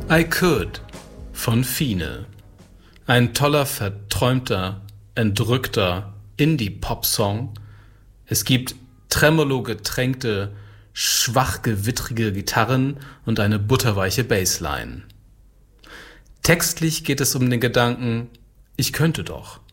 I Could von Fine. Ein toller, verträumter, entrückter Indie-Pop-Song. Es gibt tremolo-getränkte, schwach-gewittrige Gitarren und eine butterweiche Bassline. Textlich geht es um den Gedanken, ich könnte doch.